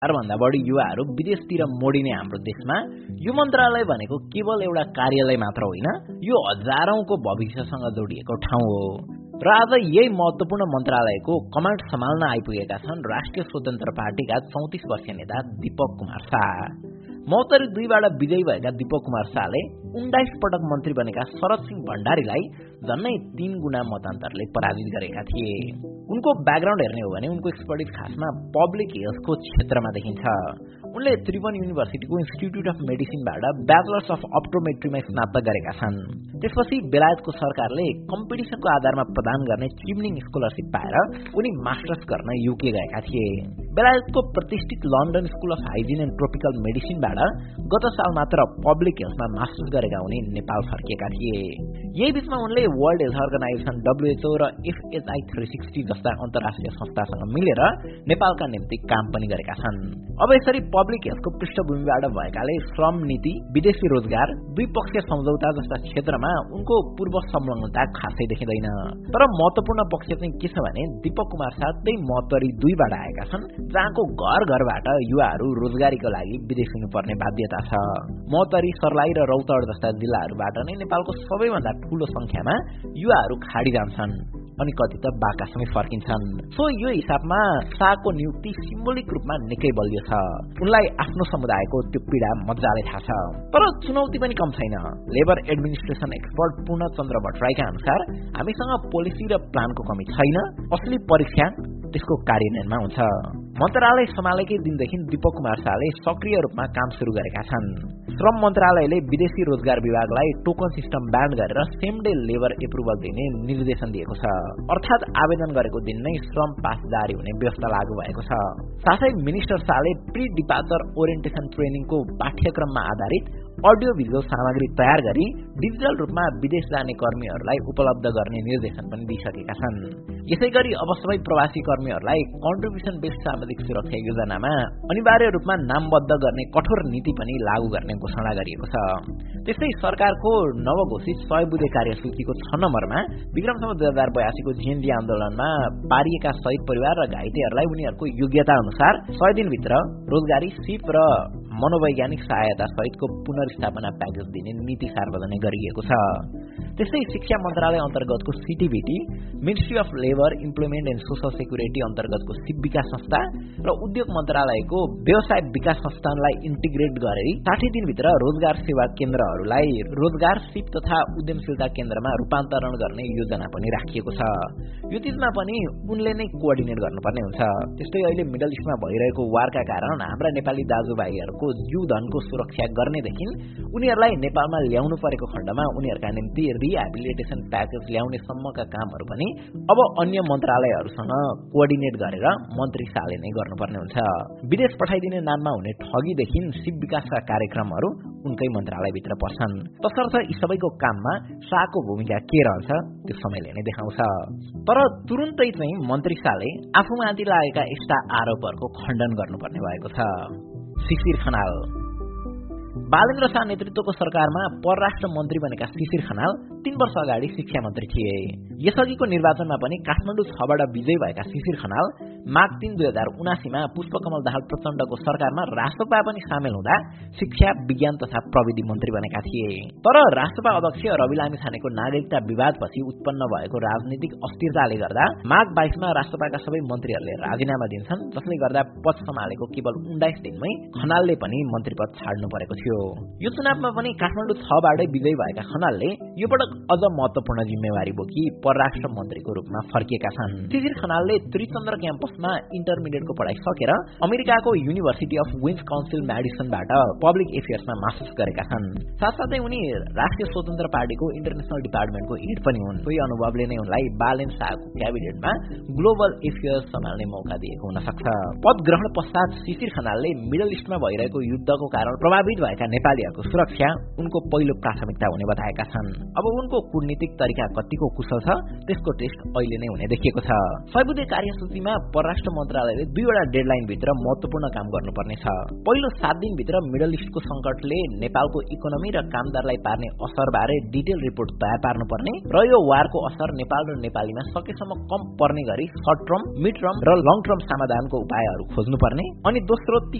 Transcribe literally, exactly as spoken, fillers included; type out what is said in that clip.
भन्दा बढी युवाहरू विदेशतिर मोडिने हाम्रो देशमा यो मन्त्रालय भनेको केवल एउटा कार्यालय मात्र होइन, यो हजारौंको भविष्यसँग जोडिएको ठाउँ हो। र आज यही महत्वपूर्ण मन्त्रालयको कमान्ड सम्हाल्न आइपुगेका छन् राष्ट्रिय स्वतन्त्र पार्टीका चौतिस वर्षीय नेता दीपक कुमार शाह। महोत्तरी दुईबाट विजयी भएका दीपक कुमार शाहले उन्नाइस पटक मन्त्री बनेका शरद सिंह भण्डारीलाई झन्नै तीन गुणा मतान्तरले पराजित गरेका थिए। उनको ब्याकग्राउन्ड हेर्ने हो भने उनको एक्सपर्टिज खासमा पब्लिक हेल्थको क्षेत्रमा देखिन्छ। उनले Tribhuvan युनिभर्सिटीको institute of मेडिसिनबाट bachelors of अप्टोमेट्रीमा स्नातक गरेका छन्। त्यसपछि बेलायतको सरकारले कम्पिटिसनको आधारमा प्रदान गर्ने चिमनिङ स्कलरसिप पाएर उनी मास्टर्स गर्न युके गएका थिए। बेलायतको प्रतिष्ठित London school of hygiene and tropical मेडिसिनबाट गत साल मात्र पब्लिक हेल्थमा मास्टर्स गरेका उनी नेपाल फर्किएका थिए। यही बीचमा उनले वर्ल्ड हेल्थ अर्गनाइजेसन डब्ल्युएचओ र एफएचआई थ्री सिक्सटी जस्ता अन्तर्राष्ट्रिय संस्थासँग मिलेर नेपालका निम्ति काम पनि गरेका छन्। अब यसरी पब्लिक हेल्थको पृष्ठभूमिबाट भएकाले श्रम नीति, विदेशी रोजगार, द्विपक्षीय सम्झौता जस्ता क्षेत्रमा उनको पूर्व संलग्नता खासै देखिँदैन। तर महत्वपूर्ण पक्ष चाहिँ के छ भने दीपक कुमार शाह त्यही महोत्तरी दुईबाट आएका छन्, जहाँको घर घरबाट युवाहरू रोजगारीको लागि विदेश हुनुपर्ने बाध्यता छ। महोत्तरी, सर्लाही र रौतहट जस्ता जिल्लाहरूबाट नै नेपालको सबैभन्दा ठूलो संख्यामा युवाहरू खाडी जान्छन् अनि कति त बाकासमै फर्किन्छन्। सो यो हिसाबमा शाहको नियुक्ति सिम्बोलिक रूपमा निकै बलियो छ। उनलाई आफ्नो समुदायको त्यो पीडा मजाले थाहा छ। तर चुनौती पनि कम छैन। लेबर एडमिनिस्ट्रेसन एक्सपर्ट पूर्णचन्द्र भट्टराईका अनुसार हामीसँग पोलिसी र प्लानको कमी छैन, असली परीक्षा त्यसको कार्यान्वयनमा हुन्छ। मन्त्रालय सम्हालेकै दिनदेखि दीपक कुमार शाहले सक्रिय रूपमा काम सुरु गरेका छन्। श्रम मन्त्रालयले विदेशी रोजगार विभागलाई टोकन सिस्टम ब्यान्ड गरेर सेम डे लेबर एप्रुभल दिने निर्देशन दिएको छ। अर्थात् आवेदन गरेको दिन नै श्रम पास जारी हुने व्यवस्था लागू भएको छ। साथै मिनिस्टर शाहले प्री डिपार्चर ओरिएन्टेसन ट्रेनिङको पाठ्यक्रममा आधारित अडियो भिजुअल सामग्री तयार गरी डिजिटल रूपमा विदेश जाने कर्मीहरूलाई उपलब्ध गर्ने निर्देशन पनि दिइसकेका छन्। यसैगरी अब सबै प्रवासी कर्मीहरूलाई कन्ट्रिब्युसन बेस्ड सामाजिक सुरक्षा योजनामा अनिवार्य रूपमा नामबद्ध गर्ने कठोर नीति पनि लागू गर्ने घोषणा गरिएको छ। त्यस्तै सरकारको नवघोषित सय बुँदे कार्यसूचीको छ नम्बरमा विक्रमसम्म दुई हजार बयासीको जेएनडी आन्दोलनमा पारिएका शहीद परिवार र घाइतेहरूलाई उनीहरूको योग्यता अनुसार सय दिनभित्र रोजगारी, सिप र मनोवैज्ञानिक सहायता सहितको पुनर्स्थापना प्याकेज दिने नीति सार्वजनिक गरिएको छ। त्यस्तै शिक्षा मन्त्रालय अन्तर्गतको CTBT, ministry of labour, employment and social security अन्तर्गतको सिप विकास संस्था र उद्योग मन्त्रालयको व्यवसाय विकास संस्थानलाई इन्टिग्रेट गरी साठी दिनभित्र रोजगार सेवा केन्द्रहरूलाई रोजगार, सिप तथा उद्यमशीलता केन्द्रमा रूपान्तरण गर्ने योजना पनि राखिएको छ। यो चिजमा पनि उनले नै कोअर्डिनेट गर्नुपर्ने हुन्छ। त्यस्तै अहिले मिडल इस्टमा भइरहेको वारका कारण हाम्रा नेपाली दाजुभाइहरूको जीव धनको सुरक्षा गर्नेदेखि उनीहरूलाई नेपालमा ल्याउनु परेको खण्डमा उनीहरूका निम्ति रिहेबिलिटेसन प्याकेज ल्याउने सम्मका कामहरू पनि अब अन्य मन्त्रालयहरूसँग कोअर्डिनेट गरेर मन्त्री शाहले नै गर्नुपर्ने हुन्छ। विदेश पठाइदिने नाममा हुने ठगीदेखि सिप विकासका कार्यक्रमहरू उनकै मन्त्रालयभित्र पर्छन्। तसर्थ यी सबैको काममा शाहको भूमिका के रहन्छ त्यो समयले नै देखाउँछ। तर तुरुन्तै चाहिँ मन्त्री शाहले आफूमाथि लागेका यस्ता आरोपहरूको खण्डन गर्नुपर्ने भएको छ। शिशिर खनाल बालेन्द्र शाह नेतृत्वको सरकारमा परराष्ट्र मन्त्री बनेका शिशिर खनाल तीन वर्ष अगाडि शिक्षा मन्त्री थिए। यसअघिको निर्वाचनमा पनि काठमाडौँ छबाट विजयी भएका शिशिर खनाल माघ तीन दुई हजार उनासीमा पुष्पकमल दाहाल प्रचण्डको सरकारमा राष्ट्रपा पनि सामेल हुँदा शिक्षा, विज्ञान तथा प्रविधि मन्त्री बनेका थिए। तर राष्ट्रपा अध्यक्ष रवि लामिछानेको नागरिकता विवादपछि उत्पन्न भएको राजनीतिक अस्थिरताले गर्दा माघ बाइसमा राष्ट्रपाका सबै मन्त्रीहरूले राजीनामा दिन्छन्, जसले गर्दा पद सम्हालेको केवल उन्नाइस दिनमै खनालले पनि मन्त्री पद छाड्नु परेको थियो। यो चुनावमा पनि काठमाडौँ छबाटै विजयी भएका खनालले यो पटक अझ महत्वपूर्ण जिम्मेवारी बोकी परराष्ट्र मन्त्रीको रूपमा फर्किएका छन्। शिशिर खनालले त्रिचन्द्र क्याम्पसमा इन्टरमिडिएटको पढाइ सकेर अमेरिकाको university of wins council म्याडिसनबाट public एफेयर्समा masters गरेका छन्। साथसाथै उनी राष्ट्रिय स्वतन्त्र पार्टीको इन्टरनेसनल डिपार्टमेन्टको हेड पनि हुन्। सोही अनुभवले नै उनलाई बालेन्द्र शाहको क्याबिनेटमा ग्लोबल एफेयर्स सम्हाल्ने मौका दिएको हुन सक्छ। पद ग्रहण पश्चात शिशिर खनालले मिडल इस्टमा भइरहेको युद्धको कारण प्रभावित भएका नेपालीहरूको सुरक्षा उनको पहिलो प्राथमिकता हुने बताएका छन्। अब उनको कूटनीतिक तरिका कतिको कुशल छ त्यसको टेस्ट अहिले नै हुने देखिएको छ। सय बुँदे कार्यसूचीमा परराष्ट्र मन्त्रालयले दुईवटा डेडलाइन भित्र महत्त्वपूर्ण काम गर्नुपर्ने छ। पहिलो सात दिन भित्र मिडल इस्टको संकटले नेपालको इकोनोमी र कामदारलाई पार्ने असर बारे डिटेल रिपोर्ट तयार पार्नुपर्ने र यो वारको असर नेपाल र नेपालीमा सकेसम्म कम पर्ने गरी सर्ट टर्म, मिड टर्म र लङ टर्म समाधानको उपायहरू खोज्नुपर्ने। अनि दोस्रो